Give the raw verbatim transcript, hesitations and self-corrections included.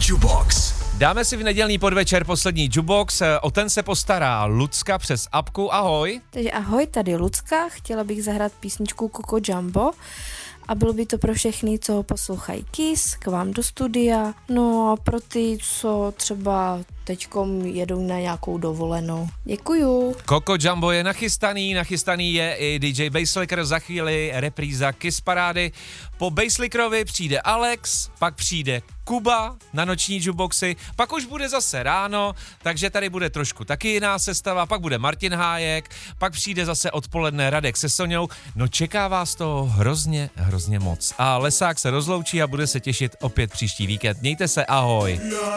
Jubox. Dáme si v nedělní podvečer poslední Jubox, o ten se postará Lucka přes apku. Ahoj. Takže ahoj, tady Lucka, chtěla bych zahrát písničku Coco Jumbo a bylo by to pro všechny, co poslouchají Kiss, k vám do studia, no a pro ty, co třeba teďkom jedou na nějakou dovolenou. Děkuju. Coco Jumbo je nachystaný, nachystaný je i D J Basslicker, za chvíli repríza Kiss parády. Po Basslickerovi přijde Alex, pak přijde Kuba na noční Juboxy, pak už bude zase ráno, takže tady bude trošku taky jiná sestava, pak bude Martin Hájek, pak přijde zase odpoledne Radek se Soňou, no čeká vás to hrozně, hrozně moc. A Lesák se rozloučí a bude se těšit opět příští víkend. Mějte se, ahoj.